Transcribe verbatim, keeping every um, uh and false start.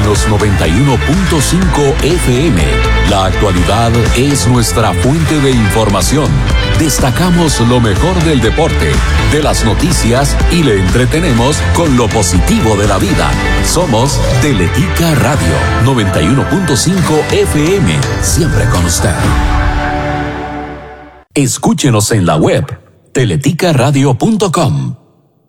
los noventa y uno punto cinco F M. La actualidad es nuestra fuente de información. Destacamos lo mejor del deporte, de las noticias y le entretenemos con lo positivo de la vida. Somos Teletica Radio noventa y uno punto cinco F M, siempre con usted. Escúchenos en la web teletica radio punto com.